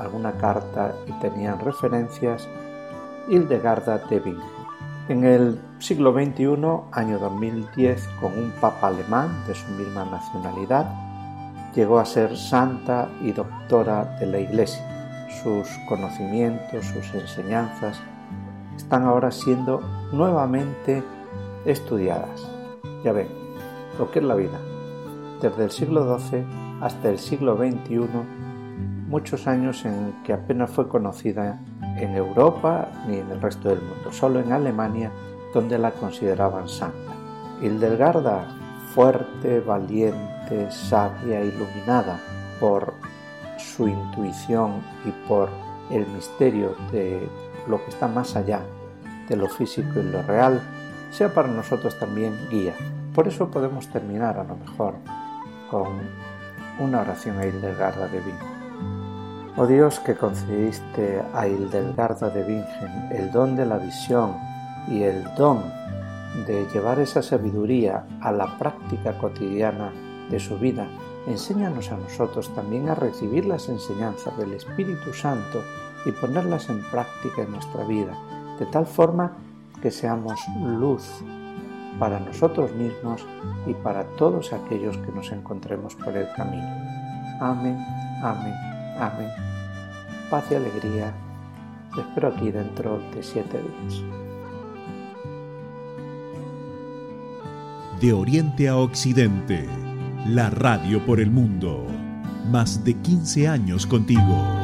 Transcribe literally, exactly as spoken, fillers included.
alguna carta y tenían referencias, Hildegarda de Bingen. En el siglo veintiuno, año dos mil diez, con un papa alemán de su misma nacionalidad, llegó a ser santa y doctora de la Iglesia. Sus conocimientos, sus enseñanzas están ahora siendo nuevamente estudiadas. Ya ven, lo que es la vida. Desde el siglo doce hasta el siglo veintiuno, muchos años en que apenas fue conocida en Europa ni en el resto del mundo, solo en Alemania, donde la consideraban santa. Hildegarda, fuerte, valiente, sabia, iluminada por su intuición y por el misterio de lo que está más allá de lo físico y lo real, sea para nosotros también guía. Por eso podemos terminar a lo mejor con una oración a Hildegarda de Bingen. Oh Dios, que concediste a Hildegarda de Bingen el don de la visión y el don de llevar esa sabiduría a la práctica cotidiana de su vida, enséñanos a nosotros también a recibir las enseñanzas del Espíritu Santo y ponerlas en práctica en nuestra vida, de tal forma que seamos luz para nosotros mismos y para todos aquellos que nos encontremos por el camino. Amén, amén, amén. Paz y alegría. Te espero aquí dentro de siete días. De Oriente a Occidente, la radio por el mundo. Más de quince años contigo.